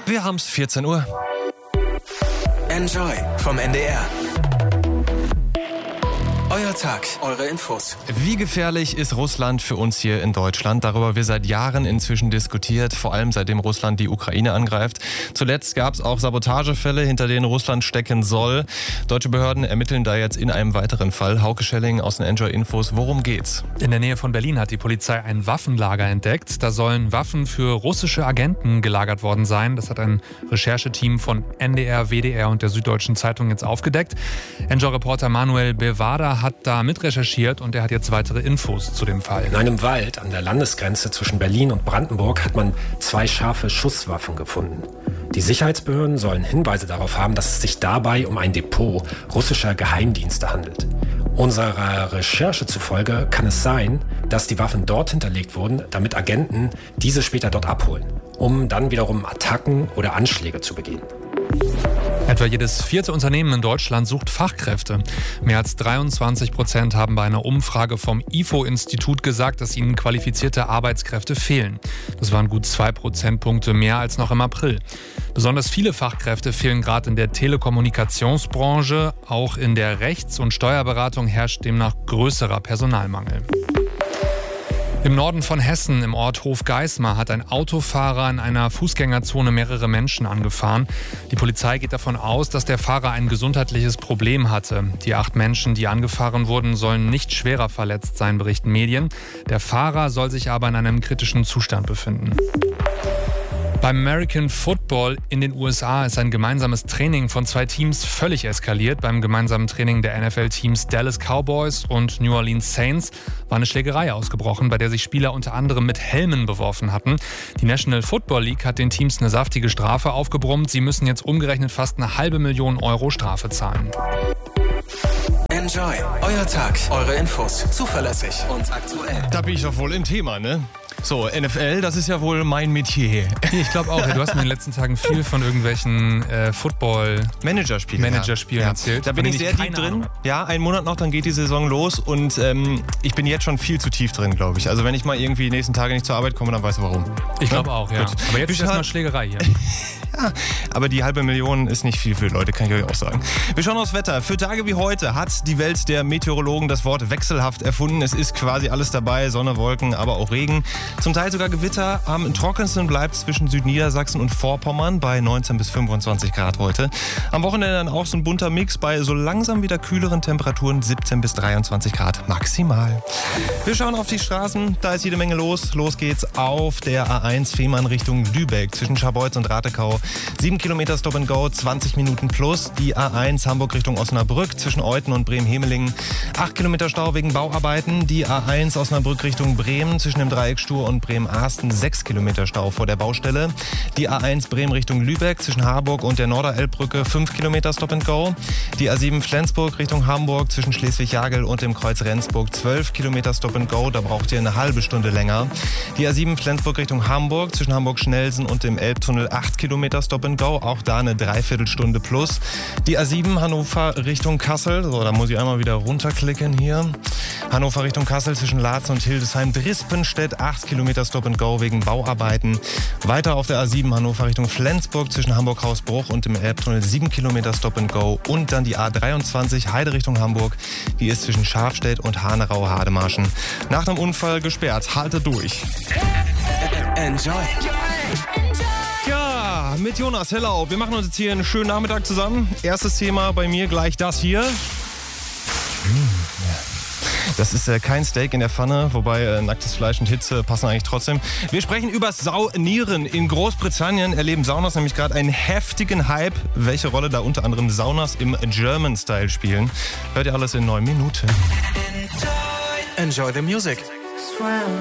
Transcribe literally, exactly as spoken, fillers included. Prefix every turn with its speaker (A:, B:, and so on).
A: Wir haben's vierzehn Uhr.
B: Enjoy vom N D R. Euer Tag, eure Infos.
A: Wie gefährlich ist Russland für uns hier in Deutschland? Darüber wird seit Jahren inzwischen diskutiert, vor allem seitdem Russland die Ukraine angreift. Zuletzt gab es auch Sabotagefälle, hinter denen Russland stecken soll. Deutsche Behörden ermitteln da jetzt in einem weiteren Fall. Hauke Schelling aus den Enjoy Infos. Worum geht's?
C: In der Nähe von Berlin hat die Polizei ein Waffenlager entdeckt. Da sollen Waffen für russische Agenten gelagert worden sein. Das hat ein Rechercheteam von N D R, W D R und der Süddeutschen Zeitung jetzt aufgedeckt. Enjoy-Reporter Manuel Bevada hat da mitrecherchiert und er hat jetzt weitere Infos zu dem Fall.
D: In einem Wald an der Landesgrenze zwischen Berlin und Brandenburg hat man zwei scharfe Schusswaffen gefunden. Die Sicherheitsbehörden sollen Hinweise darauf haben, dass es sich dabei um ein Depot russischer Geheimdienste handelt. Unserer Recherche zufolge kann es sein, dass die Waffen dort hinterlegt wurden, damit Agenten diese später dort abholen, um dann wiederum Attacken oder Anschläge zu begehen.
C: Etwa jedes vierte Unternehmen in Deutschland sucht Fachkräfte. Mehr als dreiundzwanzig Prozent haben bei einer Umfrage vom I F O-Institut gesagt, dass ihnen qualifizierte Arbeitskräfte fehlen. Das waren gut zwei Prozentpunkte mehr als noch im April. Besonders viele Fachkräfte fehlen gerade in der Telekommunikationsbranche. Auch in der Rechts- und Steuerberatung herrscht demnach größerer Personalmangel. Im Norden von Hessen, im Ort Hofgeismar, hat ein Autofahrer in einer Fußgängerzone mehrere Menschen angefahren. Die Polizei geht davon aus, dass der Fahrer ein gesundheitliches Problem hatte. Die acht Menschen, die angefahren wurden, sollen nicht schwerer verletzt sein, berichten Medien. Der Fahrer soll sich aber in einem kritischen Zustand befinden. Beim American Football in den U S A ist ein gemeinsames Training von zwei Teams völlig eskaliert. Beim gemeinsamen Training der N F L-Teams Dallas Cowboys und New Orleans Saints war eine Schlägerei ausgebrochen, bei der sich Spieler unter anderem mit Helmen beworfen hatten. Die National Football League hat den Teams eine saftige Strafe aufgebrummt. Sie müssen jetzt umgerechnet fast eine halbe Million Euro Strafe zahlen.
B: Enjoy, euer Tag, eure Infos, zuverlässig und aktuell.
A: Da bin ich doch wohl im Thema, ne? So, N F L, das ist ja wohl mein Metier.
C: Ich glaube auch, ja, du hast mir in den letzten Tagen viel von irgendwelchen äh, Football-Managerspielen
A: Managerspielen
C: ja.
A: erzählt. Da
C: von
A: bin ich
C: denen
A: sehr
C: ich
A: tief drin.
C: Ahnung.
A: Ja, einen Monat noch, dann geht die Saison los und ähm, ich bin jetzt schon viel zu tief drin, glaube ich. Also wenn ich mal irgendwie die nächsten Tage nicht zur Arbeit komme, dann weißt du warum.
C: Ich glaube auch, ja.
A: Gut.
C: Aber jetzt ist
A: Wir
C: erstmal
A: schauen-
C: Schlägerei hier.
A: Ja, aber die halbe Million ist nicht viel für die Leute, kann ich euch auch sagen. Wir schauen aufs Wetter. Für Tage wie heute hat die Welt der Meteorologen das Wort wechselhaft erfunden. Es ist quasi alles dabei, Sonne, Wolken, aber auch Regen. Zum Teil sogar Gewitter. Am trockensten bleibt zwischen Südniedersachsen und Vorpommern bei neunzehn bis fünfundzwanzig Grad heute. Am Wochenende dann auch so ein bunter Mix bei so langsam wieder kühleren Temperaturen, siebzehn bis dreiundzwanzig Grad maximal. Wir schauen auf die Straßen, da ist jede Menge los. Los geht's auf der A eins Fehmarn Richtung Lübeck zwischen Scharbeutz und Ratekau. sieben Kilometer Stop and Go, zwanzig Minuten plus. Die A eins Hamburg Richtung Osnabrück zwischen Euthen und Bremen-Hemelingen. acht Kilometer Stau wegen Bauarbeiten. Die A eins Osnabrück Richtung Bremen zwischen dem Dreieck Stur und Bremen-Arsten. sechs Kilometer Stau vor der Baustelle. Die A eins Bremen Richtung Lübeck zwischen Harburg und der Norderelbbrücke. fünf Kilometer Stop and Go. Die A sieben Flensburg Richtung Hamburg zwischen Schleswig-Jagel und dem Kreuz Rendsburg. zwölf Kilometer Stop and Go. Da braucht ihr eine halbe Stunde länger. Die A sieben Flensburg Richtung Hamburg zwischen Hamburg-Schnelsen und dem Elbtunnel. acht Kilometer Stop and Go. Auch da eine Dreiviertelstunde plus. Die A sieben Hannover Richtung Kassel. So, da muss ich einmal wieder runterklicken hier. Hannover Richtung Kassel zwischen Laatzen und Hildesheim-Drispenstedt. acht Kilometer Stop and Go wegen Bauarbeiten. Weiter auf der A sieben Hannover Richtung Flensburg zwischen Hamburg-Hausbruch und dem Elbtunnel. sieben Kilometer Stop and Go. Und dann die A dreiundzwanzig Heide Richtung Hamburg. Die ist zwischen Schafstedt und Hanerau-Hademarschen nach einem Unfall gesperrt. Haltet durch.
B: Enjoy.
A: Ja, mit Jonas, hello. Wir machen uns jetzt hier einen schönen Nachmittag zusammen. Erstes Thema bei mir gleich das hier. Das ist äh, kein Steak in der Pfanne, wobei äh, nacktes Fleisch und Hitze passen eigentlich trotzdem. Wir sprechen über Saunieren. In Großbritannien erleben Saunas nämlich gerade einen heftigen Hype. Welche Rolle da unter anderem Saunas im German Style spielen, hört ihr alles in neun Minuten.
B: Enjoy the music.